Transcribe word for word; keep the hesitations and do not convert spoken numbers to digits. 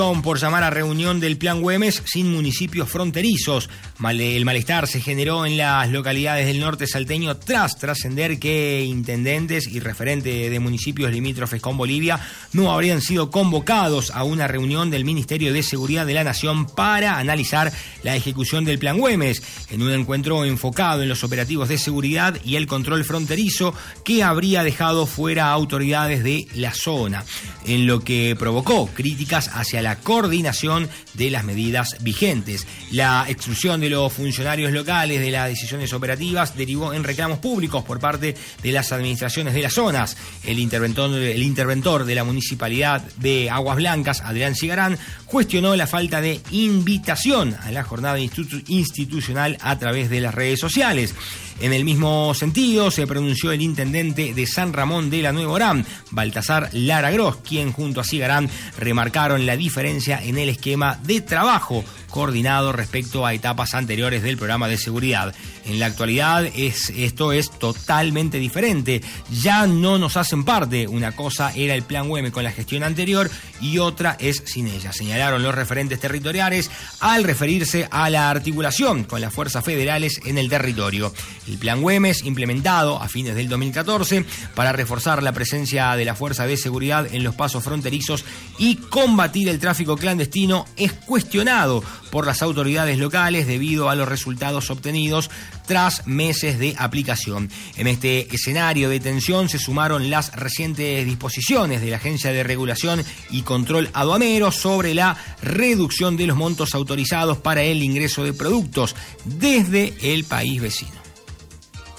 por llamar a reunión del Plan Güemes sin municipios fronterizos. El malestar se generó en las localidades del norte salteño tras trascender que intendentes y referentes de municipios limítrofes con Bolivia no habrían sido convocados a una reunión del Ministerio de Seguridad de la Nación para analizar la ejecución del Plan Güemes, en un encuentro enfocado en los operativos de seguridad y el control fronterizo que habría dejado fuera a autoridades de la zona, en lo que provocó críticas hacia la coordinación de las medidas vigentes. La exclusión de los funcionarios locales de las decisiones operativas derivó en reclamos públicos por parte de las administraciones de las zonas. El interventor, el interventor de la Municipalidad de Aguas Blancas, Adrián Cigarán, cuestionó la falta de invitación a la jornada institu- institucional a través de las redes sociales. En el mismo sentido, se pronunció el intendente de San Ramón de la Nueva Orán, Baltasar Lara Gross, quien junto a Cigarán remarcaron la diferencia en el esquema de trabajo coordinado respecto a etapas anteriores del programa de seguridad. En la actualidad es, esto es totalmente diferente. Ya no nos hacen parte. Una cosa era el Plan Güemes con la gestión anterior y otra es sin ella, señalaron los referentes territoriales al referirse a la articulación con las fuerzas federales en el territorio. El Plan Güemes, implementado a fines del dos mil catorce para reforzar la presencia de la Fuerza de Seguridad en los pasos fronterizos y combatir el tráfico clandestino, es cuestionado por las autoridades locales debido a los resultados obtenidos tras meses de aplicación. En este escenario de tensión se sumaron las recientes disposiciones de la Agencia de Regulación y Control Aduanero sobre la reducción de los montos autorizados para el ingreso de productos desde el país vecino.